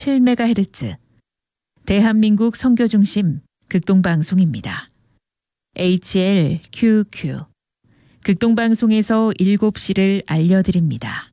7MHz 대한민국 선교중심 극동방송입니다. HLQQ 극동방송에서 7시를 알려드립니다.